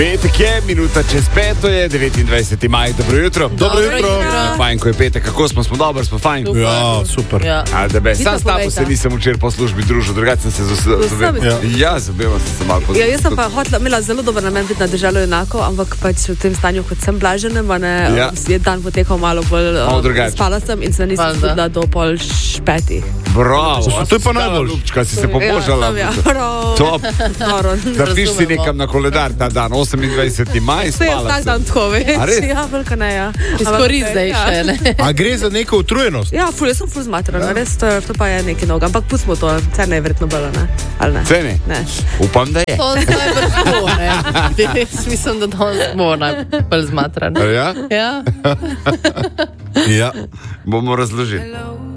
Petek je, minuta čez 5, je 29. maj, dobro jutro. Dobro jutro. Fajn, ko je petek, kako smo dobro, smo fajn. Super. Ja, super. Ja. Sam s tabo se nisem včeraj po službi družil, drugače sem se z obema sem se malo pozdravil. Ja, jaz sem pa imela zelo dober namen biti na Deželo junakov, ampak pač v tem stanju, kot sem blaženem, je dan potekal malo bolj spala sem in se nisem zbudila do 4:30. Bravo, to je pa najbolj. Lupčka, si se pobožala. Top. Zapiš si nekam na koledar ta dan, 28. maj, spala sem. Tak dan tako več. A res? Ja, velika ne, ja. Izkoriz zdaj še, ne? A gre za neko utrujenost? Ja, jaz sem ful zmatrana, res, to pa je nekaj noga. Ampak pustimo to, cene je verjetno bilo, ne? Ali ne? Cene? Ne. Upam, da je. To je najbolj zbo, ne? Mislim, da to bo najbolj zmatran. Ja? Ja. Ja. Bomo razložili.